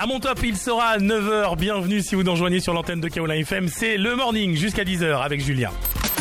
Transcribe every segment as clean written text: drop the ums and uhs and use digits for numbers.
À mon top, il sera à 9h. Bienvenue si vous nous rejoignez sur l'antenne de Kaolin FM. C'est le morning jusqu'à 10h avec Julien.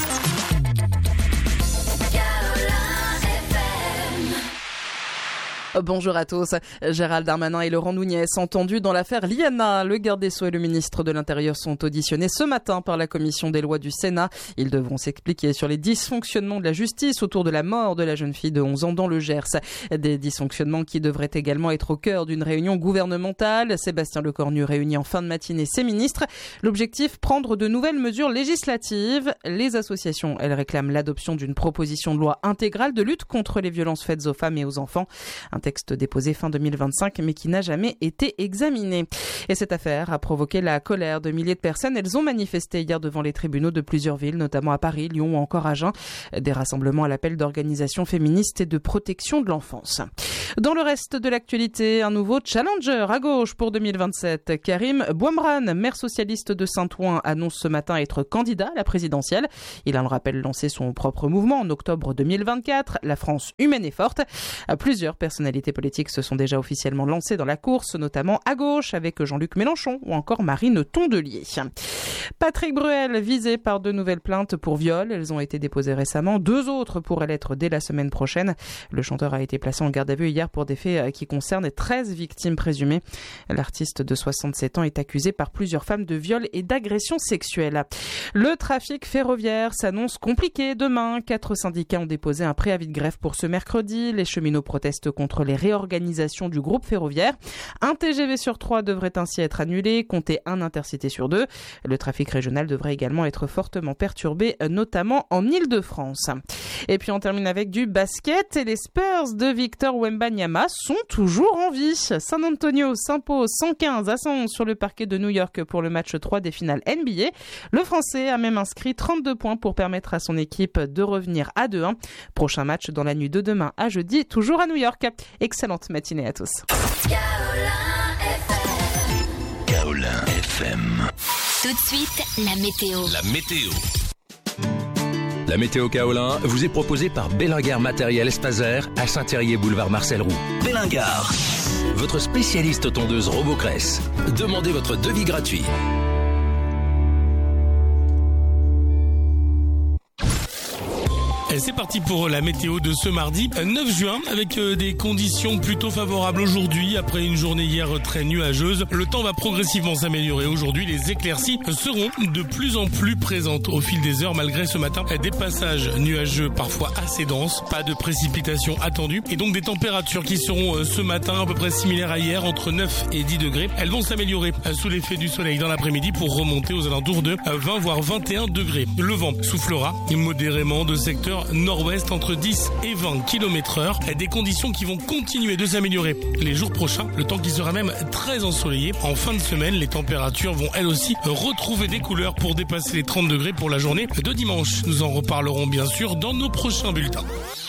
Bonjour à tous. Gérald Darmanin et Laurent Nunez entendus dans l'affaire Liana. Le garde des Sceaux et le ministre de l'Intérieur sont auditionnés ce matin par la commission des lois du Sénat. Ils devront s'expliquer sur les dysfonctionnements de la justice autour de la mort de la jeune fille de 11 ans dans le Gers. Des dysfonctionnements qui devraient également être au cœur d'une réunion gouvernementale. Sébastien Lecornu réunit en fin de matinée ses ministres. L'objectif, prendre de nouvelles mesures législatives. Les associations, elles réclament l'adoption d'une proposition de loi intégrale de lutte contre les violences faites aux femmes et aux enfants. Un texte déposé fin 2025 mais qui n'a jamais été examiné. Et cette affaire a provoqué la colère de milliers de personnes. Elles ont manifesté hier devant les tribunaux de plusieurs villes, notamment à Paris, Lyon ou encore à Agen. Des rassemblements à l'appel d'organisations féministes et de protection de l'enfance. Dans le reste de l'actualité, un nouveau challenger à gauche pour 2027. Karim Bouamrane, maire socialiste de Saint-Ouen, annonce ce matin être candidat à la présidentielle. Il a, le rappel, lancé son propre mouvement en octobre 2024, La France humaine et forte. Plusieurs personnalités politiques se sont déjà officiellement lancées dans la course, notamment à gauche avec Jean-Luc Mélenchon ou encore Marine Tondelier. Patrick Bruel, visé par de nouvelles plaintes pour viol. Elles ont été déposées récemment. 2 autres pourraient l'être dès la semaine prochaine. Le chanteur a été placé en garde à vue hier pour des faits qui concernent 13 victimes présumées. L'artiste de 67 ans est accusé par plusieurs femmes de viol et d'agression sexuelle. Le trafic ferroviaire s'annonce compliqué demain. 4 syndicats ont déposé un préavis de grève pour ce mercredi. Les cheminots protestent contre les réorganisations du groupe ferroviaire. Un TGV sur 3 devrait ainsi être annulé, comptez un intercité sur 2. Le trafic régional devrait également être fortement perturbé, notamment en Île-de-France. Et puis on termine avec du basket et les Spurs de Victor Wembanyama sont toujours en vie. San Antonio s'impose 115-111 sur le parquet de New York pour le match 3 des finales NBA. Le Français a même inscrit 32 points pour permettre à son équipe de revenir à 2-1. Prochain match dans la nuit de demain à jeudi, toujours à New York. Excellente matinée à tous. Kaolin FM. Tout de suite, la météo. La météo. La météo Kaolin vous est proposée par Bellingar Matériel Espacer à Saint-Thérier boulevard Marcel Roux. Bellingar, votre spécialiste tondeuse Robocress. Demandez votre devis gratuit. Et c'est parti pour la météo de ce mardi 9 juin avec des conditions plutôt favorables aujourd'hui après une journée hier très nuageuse. Le temps va progressivement s'améliorer aujourd'hui. Les éclaircies seront de plus en plus présentes au fil des heures malgré ce matin des passages nuageux parfois assez denses. Pas de précipitations attendues et donc des températures qui seront ce matin à peu près similaires à hier entre 9 et 10 degrés. Elles vont s'améliorer sous l'effet du soleil dans l'après-midi pour remonter aux alentours de 20 voire 21 degrés. Le vent soufflera modérément de secteur nord-ouest entre 10 et 20 km/h. Des conditions qui vont continuer de s'améliorer les jours prochains. Le temps qui sera même très ensoleillé. En fin de semaine, les températures vont elles aussi retrouver des couleurs pour dépasser les 30 degrés pour la journée de dimanche. Nous en reparlerons bien sûr dans nos prochains bulletins.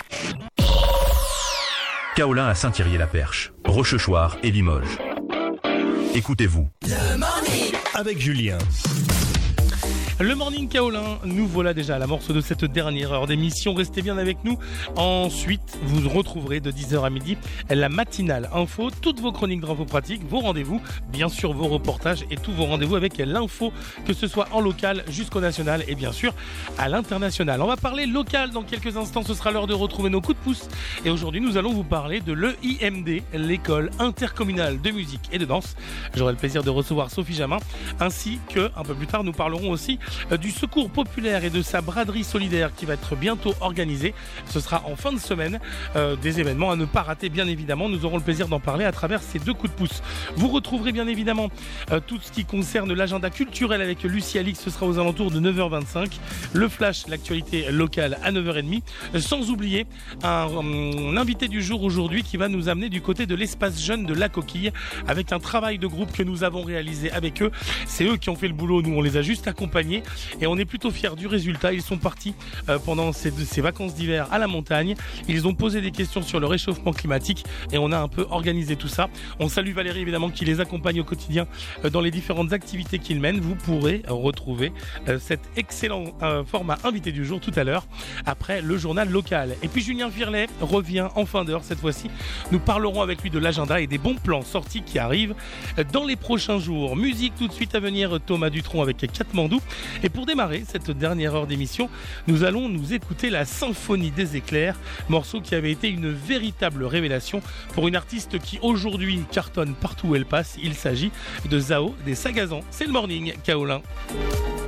Kaolin à Saint-Thierry-la-Perche, Rochechouart et Limoges. Écoutez-vous. Le morning avec Julien. Le Morning Kaolin, nous voilà déjà à l'amorce de cette dernière heure d'émission. Restez bien avec nous. Ensuite, vous retrouverez de 10h à midi la matinale info, toutes vos chroniques de l'info pratique, vos rendez-vous, bien sûr vos reportages et tous vos rendez-vous avec l'info, que ce soit en local jusqu'au national et bien sûr à l'international. On va parler local dans quelques instants, ce sera l'heure de retrouver nos coups de pouce. Et aujourd'hui, nous allons vous parler de l'EIMD, l'école intercommunale de musique et de danse. J'aurai le plaisir de recevoir Sophie Jamin, ainsi que, un peu plus tard, nous parlerons aussi du secours populaire et de sa braderie solidaire qui va être bientôt organisée. Ce sera en fin de semaine, des événements à ne pas rater bien évidemment. Nous aurons le plaisir d'en parler à travers ces 2 coups de pouce. Vous retrouverez bien évidemment tout ce qui concerne l'agenda culturel avec Lucie Alix, ce sera aux alentours de 9h25. Le flash, l'actualité locale à 9h30. Sans oublier un invité du jour aujourd'hui qui va nous amener du côté de l'espace jeune de La Coquille avec un travail de groupe que nous avons réalisé avec eux. C'est eux qui ont fait le boulot, nous on les a juste accompagnés. dernier et on est plutôt fiers du résultat. Ils sont partis pendant ces vacances d'hiver à la montagne. Ils ont posé des questions sur le réchauffement climatique et on a un peu organisé tout ça. On salue Valérie évidemment qui les accompagne au quotidien dans les différentes activités qu'ils mènent. Vous pourrez retrouver cet excellent format invité du jour tout à l'heure après le journal local. Et puis Julien Virlet revient en fin d'heure cette fois-ci. Nous parlerons avec lui de l'agenda et des bons plans sortis qui arrivent dans les prochains jours. Musique tout de suite à venir, Thomas Dutronc avec Katmandou. Et pour démarrer cette dernière heure d'émission, nous allons nous écouter la Symphonie des éclairs, morceau qui avait été une véritable révélation pour une artiste qui aujourd'hui cartonne partout où elle passe. Il s'agit de Zao des Sagazans. C'est le Morning Kaolin.